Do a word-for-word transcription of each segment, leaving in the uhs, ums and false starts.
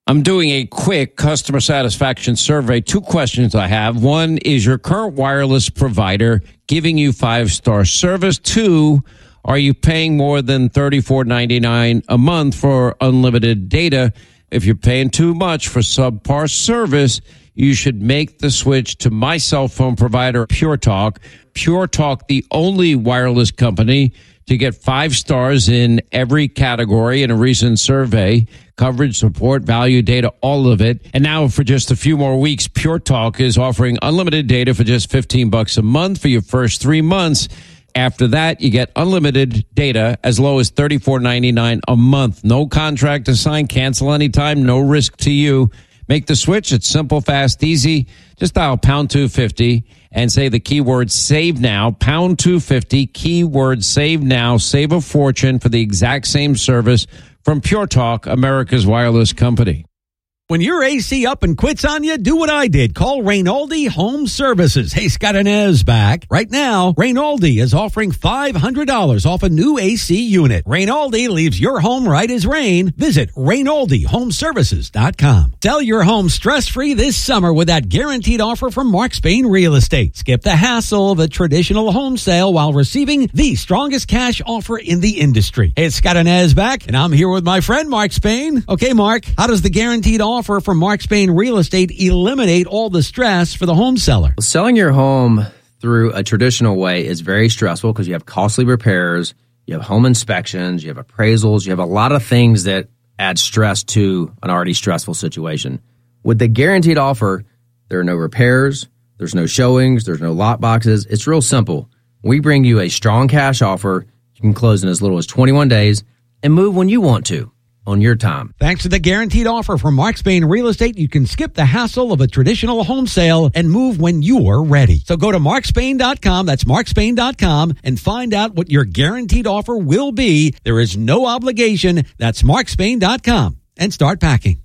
I'm doing a quick customer satisfaction survey. Two questions I have. One, is your current wireless provider giving you five-star service? Two, are you paying more than thirty-four ninety-nine a month for unlimited data? If you're paying too much for subpar service, you should make the switch to my cell phone provider, Pure Talk. Pure Talk, the only wireless company to get five stars in every category in a recent survey. Coverage, support, value, data, all of it. And now for just a few more weeks, Pure Talk is offering unlimited data for just fifteen bucks a month for your first three months. After that, you get unlimited data as low as thirty-four ninety-nine a month. No contract to sign, cancel anytime, no risk to you. Make the switch. It's simple, fast, easy. Just dial pound two fifty and say the keyword save now. Pound two fifty, keyword save now. Save a fortune for the exact same service from Pure Talk, America's wireless company. When your A C up and quits on you, do what I did. Call Rainaldi Home Services. Hey, Scott and Ez back. Right now, Rainaldi is offering five hundred dollars off a new A C unit. Rainaldi leaves your home right as rain. Visit Rainaldi Home Services dot com. Sell your home stress-free this summer with that guaranteed offer from Mark Spain Real Estate. Skip the hassle of a traditional home sale while receiving the strongest cash offer in the industry. Hey, it's Scott and Ez back, and I'm here with my friend Mark Spain. Okay, Mark, how does the guaranteed offer offer from Mark Spain Real Estate eliminate all the stress for the home seller? Well, selling your home through a traditional way is very stressful because you have costly repairs, you have home inspections, you have appraisals, you have a lot of things that add stress to an already stressful situation. With the guaranteed offer, there are no repairs, there's no showings, there's no lot boxes. It's real simple. We bring you a strong cash offer. You can close in as little as twenty-one days and move when you want to, on your time. Thanks to the guaranteed offer from Mark Spain Real Estate, you can skip the hassle of a traditional home sale and move when you're ready. So go to mark spain dot com, that's mark spain dot com, and find out what your guaranteed offer will be. There is no obligation. That's mark spain dot com, and start packing.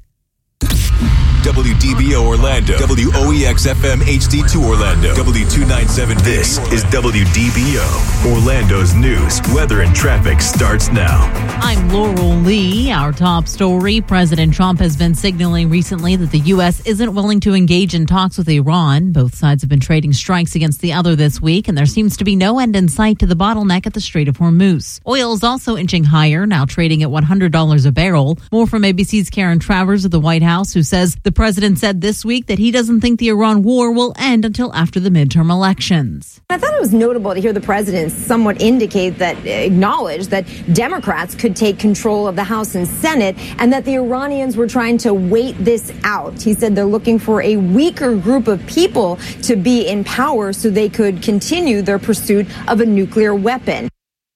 W D B O Orlando, W O E X F M H D two Orlando, W two ninety-seven. This is W D B O, Orlando's news, weather, and traffic starts now. I'm Laurel Lee. Our top story, President Trump has been signaling recently that the U S isn't willing to engage in talks with Iran. Both sides have been trading strikes against the other this week, and there seems to be no end in sight to the bottleneck at the Strait of Hormuz. Oil is also inching higher, now trading at one hundred dollars a barrel. More from A B C's Karen Travers at the White House, who says the president said this week that he doesn't think the Iran war will end until after the midterm elections. I thought it was notable to hear the president somewhat indicate that, acknowledge that Democrats could take control of the House and Senate and that the Iranians were trying to wait this out. He said they're looking for a weaker group of people to be in power so they could continue their pursuit of a nuclear weapon.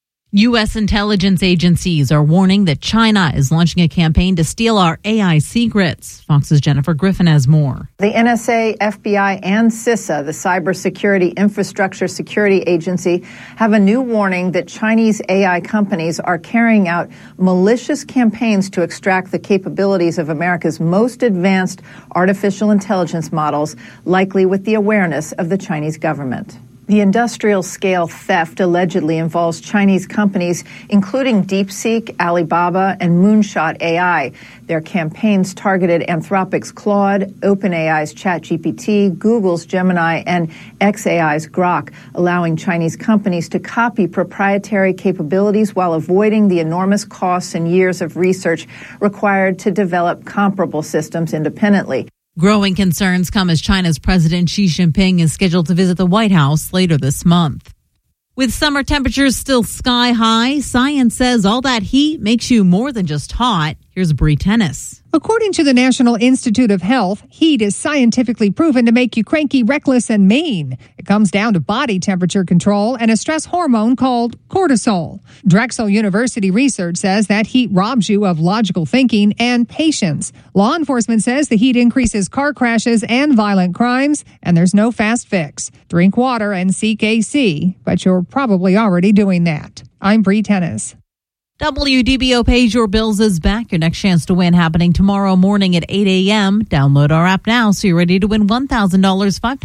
U S intelligence agencies are warning that China is launching a campaign to steal our A I secrets. Fox's Jennifer Griffin has more. The N S A, F B I, and CISA, the Cybersecurity Infrastructure Security Agency, have a new warning that Chinese A I companies are carrying out malicious campaigns to extract the capabilities of America's most advanced artificial intelligence models, likely with the awareness of the Chinese government. The industrial-scale theft allegedly involves Chinese companies, including DeepSeek, Alibaba, and Moonshot A I. Their campaigns targeted Anthropic's Claude, OpenAI's ChatGPT, Google's Gemini, and xAI's Grok, allowing Chinese companies to copy proprietary capabilities while avoiding the enormous costs and years of research required to develop comparable systems independently. Growing concerns come as China's President Xi Jinping is scheduled to visit the White House later this month. With summer temperatures still sky high, science says all that heat makes you more than just hot. Here's Bree Tennis. According to the National Institute of Health, heat is scientifically proven to make you cranky, reckless, and mean. It comes down to body temperature control and a stress hormone called cortisol. Drexel University research says that heat robs you of logical thinking and patience. Law enforcement says the heat increases car crashes and violent crimes, and there's no fast fix. Drink water and seek A C, but you're probably already doing that. I'm Bree Tennis. W D B O Pays Your Bills is back. Your next chance to win happening tomorrow morning at eight a.m. Download our app now so you're ready to win one thousand dollars five times.